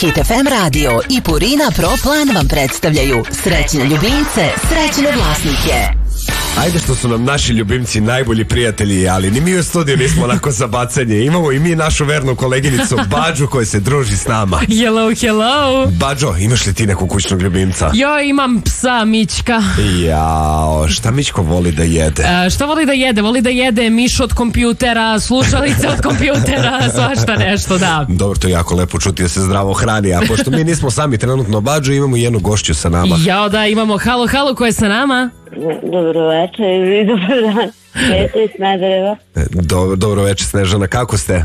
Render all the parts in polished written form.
Hit FM radio i Purina Pro Plan vam predstavljaju srećne ljubimce, srećne vlasnike. Ajde što su nam naši ljubimci najbolji prijatelji, ali ni mi u studiju nismo onako za bacanje. Imamo i mi našu vernu koleginicu Badžu koja se druži s nama. Hello, hello. Badžo, imaš li ti nekog kućnog ljubimca? Jo, imam psa Mićka. Jao, šta Mićko voli da jede? Šta voli da jede? Voli da jede miš od kompjutera, slušalice od kompjutera, svašta nešto, da. Dobro, to je jako lepo čuti da se zdravo hrani, a pošto mi nismo sami trenutno Badžo, imamo jednu gošću sa nama. Jao, da, imamo halo, ko je sa nama? Dobro večer i dobar dan. Snežana iz Smedereva. Dobro večer, Snežana, kako ste?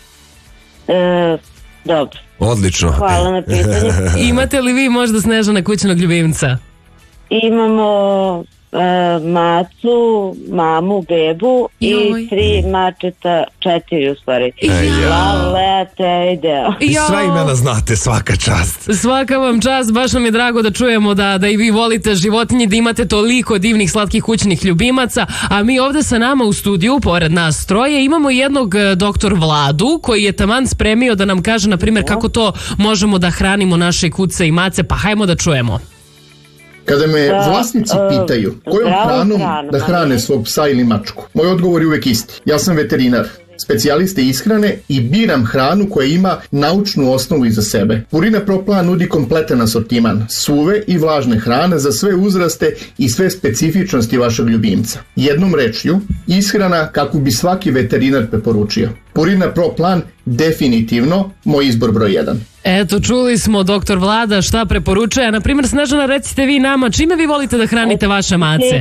Dobro. Odlično. Hvala na pitanju. Imate li vi možda, Snežana, kućnog ljubimca? Imamo macu, mamu, bebu i 3 mačeta, 4 u stvari. Lete i deo. I sva imena znate, svaka čast. Svaka vam čast, baš nam je drago da čujemo da i vi volite životinje, da imate toliko divnih slatkih kućnih ljubimaca, a mi ovde sa nama u studiju, pored nas troje, imamo jednog doktor Vladu koji je taman spremio da nam kaže, na primjer, kako to možemo da hranimo naše kuce i mace, pa hajmo da čujemo. Kada me vlasnici pitaju kojom hranom da hrane svog psa ili mačku, moj odgovor je uvek isti. Ja sam veterinar, specijaliste ishrane i biram hranu koja ima naučnu osnovu iza sebe. Purina Pro Plan nudi kompletan asortiman suve i vlažne hrane za sve uzraste i sve specifičnosti vašeg ljubimca. Jednom rečju, ishrana kakvu bi svaki veterinar preporučio. Purina Pro Plan definitivno moj izbor broj 1. Eto, čuli smo doktor Vlada šta preporučuje. Na primjer, Snežana, recite vi nama, čime vi volite da hranite vaše mace?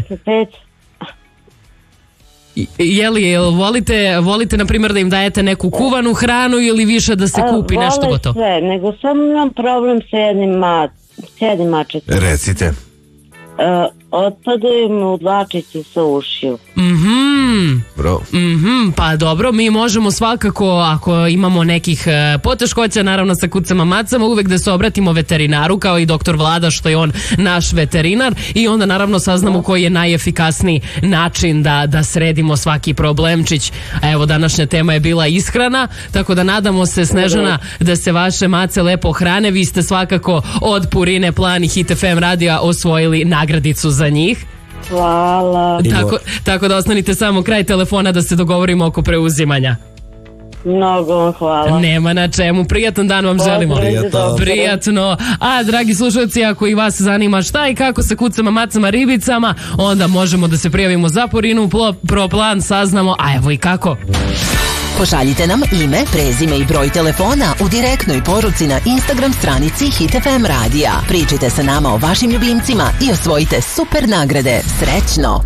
Volite, na primjer, da im dajete neku kuvanu hranu ili više da se kupi nešto gotovo? Vole sve, nego samo imam problem sa jednim mačetom. Recite. Otpadaju mu u dlačici sa ušiju. Bro. Pa dobro, mi možemo svakako, ako imamo nekih poteškoća, naravno sa kucama macama, uvek da se obratimo veterinaru, kao i doktor Vlada, što je on naš veterinar, i onda naravno saznamo koji je najefikasniji način da sredimo svaki problemčić. Evo, današnja tema je bila ishrana, tako da nadamo se, Snežana, da se vaše mace lepo hrane. Vi ste svakako od Purine Plan i Hit FM radija osvojili nagradicu za njih. Hvala. Tako da ostanite samo kraj telefona da se dogovorimo oko preuzimanja. Mnogo vam hvala. Nema na čemu, prijatan dan vam želimo. Prijatno. A dragi slušalci, ako i vas zanima šta i kako sa kucama, macama, ribicama, onda možemo da se prijavimo za Purinu Pro Plan, saznamo, a evo i kako. Pošaljite nam ime, prezime i broj telefona u direktnoj poruci na Instagram stranici Hit FM radija. Pričajte sa nama o vašim ljubimcima i osvojite super nagrade. Srećno!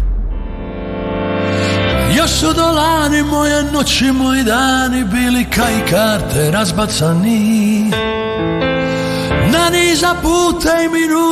Još su dolani moje noći, moji dani bili kaj karte razbacani. Na niza puta i minuta